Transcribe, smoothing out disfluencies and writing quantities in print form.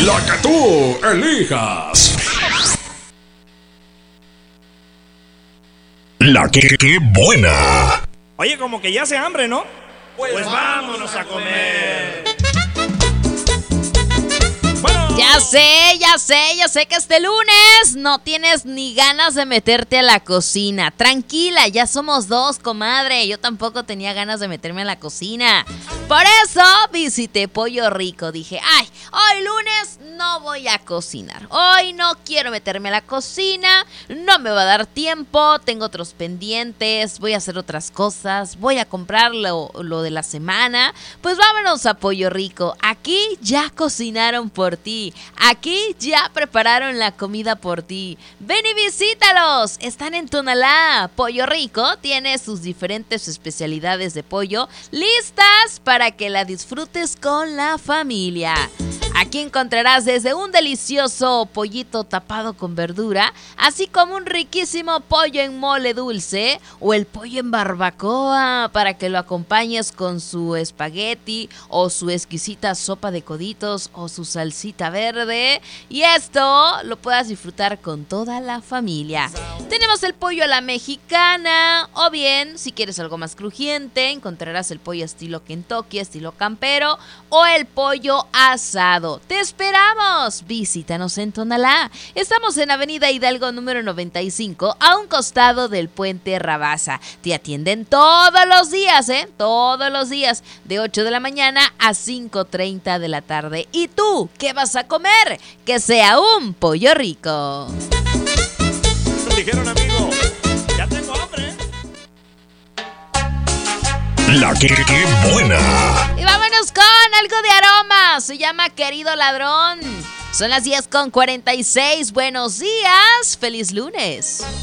La que tú elijas. La que buena. Oye, como que ya hace hambre, ¿no? Pues vámonos a comer. Bueno. Ya sé que este lunes no tienes ni ganas de meterte a la cocina. Tranquila, ya somos dos, comadre. Yo tampoco tenía ganas de meterme a la cocina. Por eso visité Pollo Rico. Dije, ay, hoy lunes no voy a cocinar. Hoy no quiero meterme a la cocina. No me va a dar tiempo. Tengo otros pendientes. Voy a hacer otras cosas. Voy a comprar lo de la semana. Pues vámonos a Pollo Rico. Aquí ya cocinaron por ti. Aquí ya prepararon la comida por ti. Ven y visítalos. Están en Tonalá. Pollo Rico tiene sus diferentes especialidades de pollo listas para que la disfrutes con la familia. Aquí encontrarás desde un delicioso pollito tapado con verdura, así como un riquísimo pollo en mole dulce o el pollo en barbacoa para que lo acompañes con su espagueti o su exquisita sopa de coditos o su salsita verde. Y esto lo puedas disfrutar con toda la familia. Tenemos el pollo a la mexicana o bien, si quieres algo más crujiente, encontrarás el pollo estilo Kentucky, estilo campero o el pollo asado. ¡Te esperamos! Visítanos en Tonalá. Estamos en Avenida Hidalgo número 95, a un costado del Puente Rabasa. Te atienden todos los días, todos los días, de 8 de la mañana a 5:30 de la tarde. ¿Y tú qué vas a comer? Que sea un Pollo Rico. Dijeron, amigo, ya tengo hambre. La que buena. Y vámonos con algo de aroma. Se llama Querido Ladrón. Son las 10:46. Buenos días. Feliz lunes.